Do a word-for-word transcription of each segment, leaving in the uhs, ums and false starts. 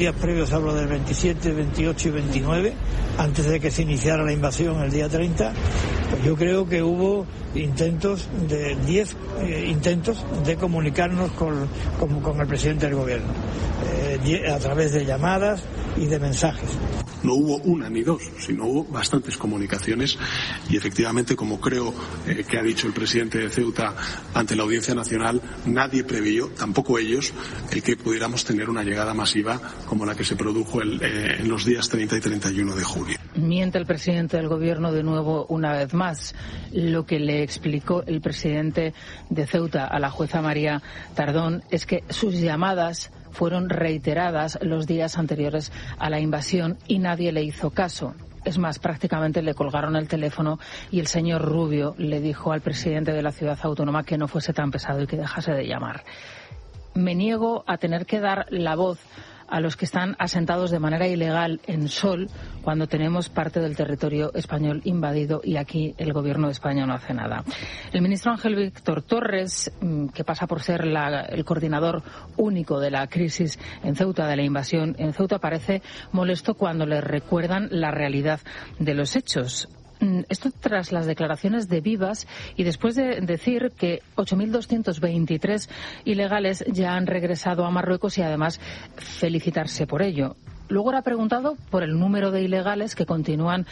Días previos, hablo del veintisiete, veintiocho y veintinueve, antes de que se iniciara la invasión el día treinta, pues yo creo que hubo intentos, de diez eh, intentos de comunicarnos con, con, con el presidente del gobierno, eh, a través de llamadas y de mensajes. No hubo una ni dos, sino hubo bastantes comunicaciones y efectivamente, como creo eh, que ha dicho el presidente de Ceuta ante la Audiencia Nacional, nadie preveyó, tampoco ellos, el que pudiéramos tener una llegada masiva como la que se produjo el, eh, en los días treinta y treinta y uno de julio. Miente el presidente del gobierno de nuevo una vez más. Lo que le explicó el presidente de Ceuta a la jueza María Tardón es que sus llamadas fueron reiteradas los días anteriores a la invasión y nadie le hizo caso. Es más, prácticamente le colgaron el teléfono y el señor Rubio le dijo al presidente de la ciudad autónoma que no fuese tan pesado y que dejase de llamar. Me niego a tener que dar la voz a los que están asentados de manera ilegal en Sol cuando tenemos parte del territorio español invadido y aquí el gobierno de España no hace nada. El ministro Ángel Víctor Torres, que pasa por ser la, el coordinador único de la crisis en Ceuta, de la invasión en Ceuta, parece molesto cuando le recuerdan la realidad de los hechos. Esto tras las declaraciones de Vivas y después de decir que ocho mil doscientos veintitrés ilegales ya han regresado a Marruecos y además felicitarse por ello. Luego era preguntado por el número de ilegales que continúan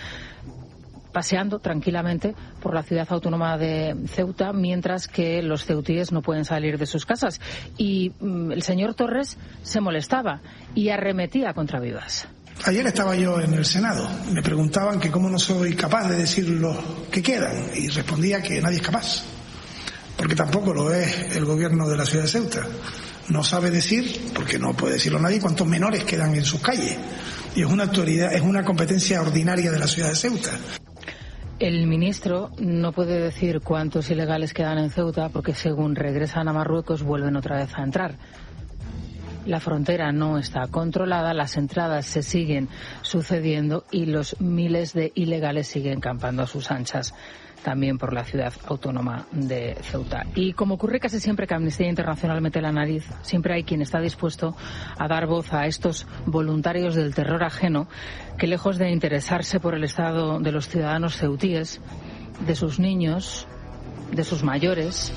paseando tranquilamente por la ciudad autónoma de Ceuta, mientras que los ceutíes no pueden salir de sus casas. Y mm, el señor Torres se molestaba y arremetía contra Vivas. Ayer estaba yo en el Senado, me preguntaban que cómo no soy capaz de decir los que quedan y respondía que nadie es capaz, porque tampoco lo es el gobierno de la ciudad de Ceuta. No sabe decir, porque no puede decirlo nadie, cuántos menores quedan en sus calles y es una autoridad, es una competencia ordinaria de la ciudad de Ceuta. El ministro no puede decir cuántos ilegales quedan en Ceuta porque según regresan a Marruecos vuelven otra vez a entrar. La frontera no está controlada, las entradas se siguen sucediendo y los miles de ilegales siguen campando a sus anchas también por la ciudad autónoma de Ceuta. Y como ocurre casi siempre que Amnistía Internacional mete la nariz, siempre hay quien está dispuesto a dar voz a estos voluntarios del terror ajeno que, lejos de interesarse por el estado de los ciudadanos ceutíes, de sus niños, de sus mayores,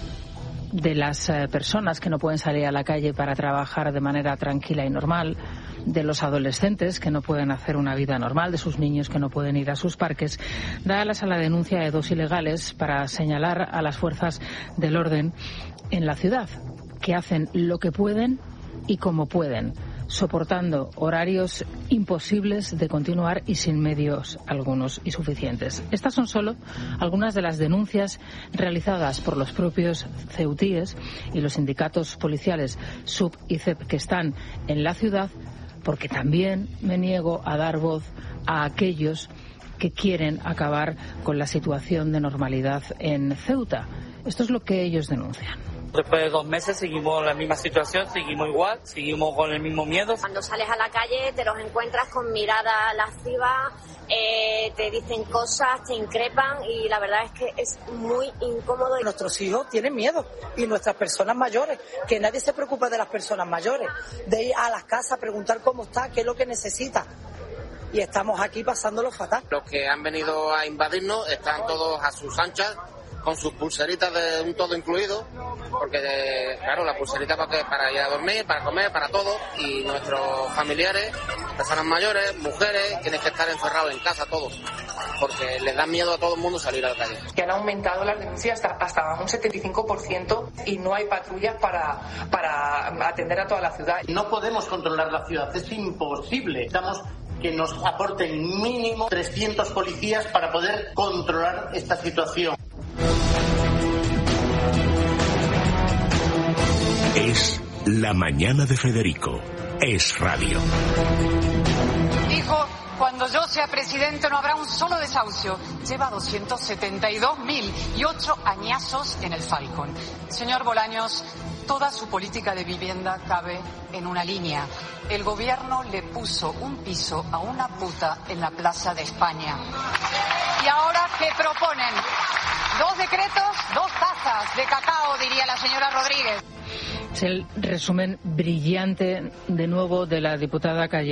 de las eh, personas que no pueden salir a la calle para trabajar de manera tranquila y normal, de los adolescentes que no pueden hacer una vida normal, de sus niños que no pueden ir a sus parques, da alas a la denuncia de dos ilegales para señalar a las fuerzas del orden en la ciudad, que hacen lo que pueden y como pueden, soportando horarios imposibles de continuar y sin medios algunos y suficientes. Estas son solo algunas de las denuncias realizadas por los propios ceutíes y los sindicatos policiales S U P y C E P que están en la ciudad, porque también me niego a dar voz a aquellos que quieren acabar con la situación de normalidad en Ceuta. Esto es lo que ellos denuncian. Después de dos meses seguimos en la misma situación, seguimos igual, seguimos con el mismo miedo. Cuando sales a la calle te los encuentras con miradas lascivas, eh, te dicen cosas, te increpan y la verdad es que es muy incómodo. Nuestros hijos tienen miedo y nuestras personas mayores, que nadie se preocupa de las personas mayores, de ir a las casas a preguntar cómo está, qué es lo que necesita. Y estamos aquí pasándolo fatal. Los que han venido a invadirnos están todos a sus anchas, con sus pulseritas de un todo incluido, porque claro, la pulserita para, para ir a dormir, para comer, para todo, y nuestros familiares, personas mayores, mujeres, tienen que estar encerrados en casa todos, porque les da miedo a todo el mundo salir a la calle. Que han aumentado las denuncias hasta, hasta un setenta y cinco por ciento y no hay patrullas para, para atender a toda la ciudad. No podemos controlar la ciudad, es imposible. Estamos que nos aporten mínimo trescientos policías para poder controlar esta situación. Es La Mañana de Federico. Es radio. Dijo, cuando yo sea presidente no habrá un solo desahucio. Lleva doscientos setenta y dos mil y ocho añazos en el Falcon. Señor Bolaños, toda su política de vivienda cabe en una línea. El gobierno le puso un piso a una puta en la Plaza de España. ¿Y ahora qué proponen? Dos decretos, dos tazas de cacao, diría la señora Rodríguez. Es el resumen brillante, de nuevo, de la diputada Calle.